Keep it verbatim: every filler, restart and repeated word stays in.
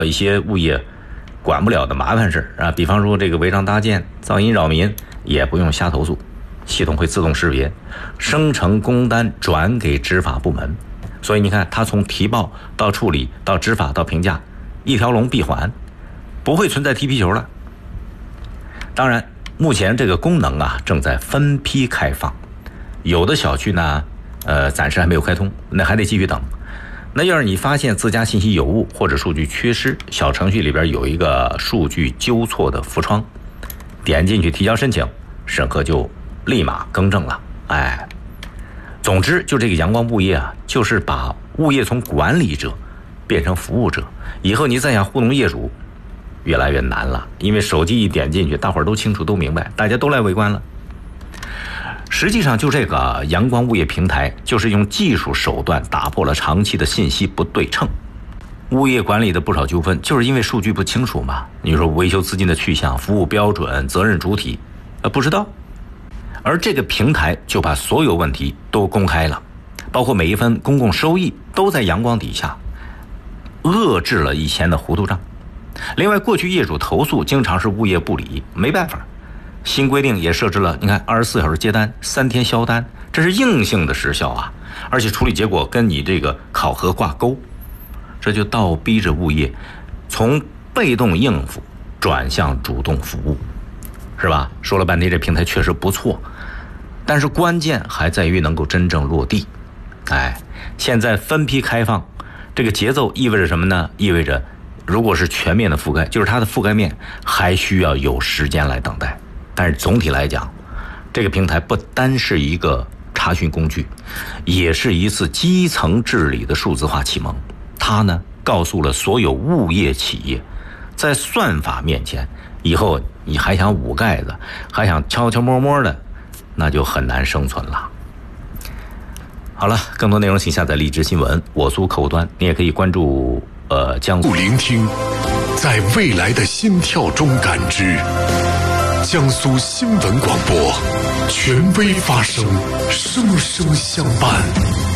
一些物业管不了的麻烦事啊，比方说这个违章搭建、噪音扰民，也不用瞎投诉，系统会自动识别，生成工单转给执法部门。所以你看，它从提报到处理到执法到评价，一条龙闭环，不会存在踢皮球了。当然，目前这个功能啊正在分批开放，有的小区呢，呃，暂时还没有开通，那还得继续等。那要是你发现自家信息有误或者数据缺失，小程序里边有一个数据纠错的浮窗，点进去提交申请，审核就立马更正了。哎，总之就这个阳光物业啊，就是把物业从管理者变成服务者，以后你再想糊弄业主越来越难了，因为手机一点进去，大伙儿都清楚都明白，大家都来围观了。实际上就这个阳光物业平台，就是用技术手段打破了长期的信息不对称。物业管理的不少纠纷就是因为数据不清楚嘛，你说维修资金的去向、服务标准、责任主体呃不知道，而这个平台就把所有问题都公开了，包括每一分公共收益都在阳光底下，遏制了以前的糊涂账。另外，过去业主投诉经常是物业不理，没办法，新规定也设置了，你看二十四小时接单，三天销单，这是硬性的时效啊，而且处理结果跟你这个考核挂钩，这就倒逼着物业从被动应付转向主动服务，是吧？说了半天，这平台确实不错，但是关键还在于能够真正落地。哎，现在分批开放，这个节奏意味着什么呢？意味着如果是全面的覆盖，就是它的覆盖面还需要有时间来等待。但是总体来讲，这个平台不单是一个查询工具，也是一次基层治理的数字化启蒙。它呢，告诉了所有物业企业，在算法面前，以后你还想捂盖子，还想悄悄摸摸的，那就很难生存了。好了，更多内容请下载荔枝新闻我苏客户端，你也可以关注呃江苏。 聆听，在未来的心跳中感知。江苏新闻广播，权威发声，声声相伴。